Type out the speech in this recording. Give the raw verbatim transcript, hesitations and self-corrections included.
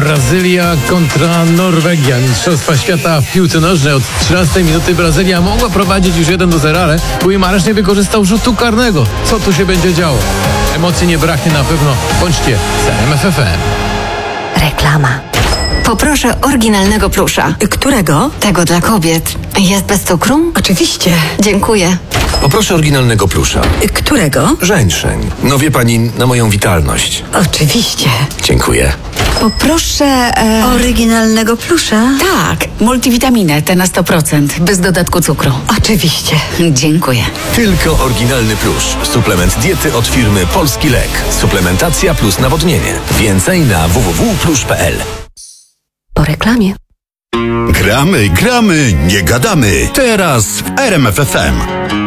Brazylia kontra Norwegia. Mistrzostwa świata w piłce nożnej. Od trzynastej minuty Brazylia mogła prowadzić już jeden do zera, ale Guimarães nie wykorzystał rzutu karnego. Co tu się będzie działo? Emocji nie braknie na pewno. Bądźcie z R M F F M. Reklama. Poproszę oryginalnego plusza. Którego? Tego dla kobiet. Jest bez cukru? Oczywiście. Dziękuję. Poproszę oryginalnego plusza. Którego? Żeńszeń. No wie pani, na moją witalność. Oczywiście. Dziękuję. Poproszę e... oryginalnego plusza. Tak, multivitaminę, te na sto procent, bez dodatku cukru. Oczywiście. Dziękuję. Tylko oryginalny plusz. Suplement diety od firmy Polski Lek. Suplementacja plus nawodnienie. Więcej na w w w kropka plusz kropka p l. Po reklamie. Gramy, gramy, nie gadamy. Teraz w R M F F M.